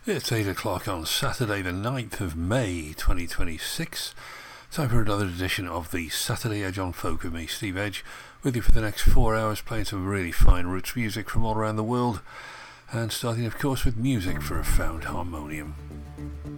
It's 8 o'clock on Saturday the 9th of May 2026. Time for another edition of the Saturday Edge on Folk with me, Steve Edge, with you for the next 4 hours playing some really fine roots music from all around the world, and starting of course with music for a found harmonium.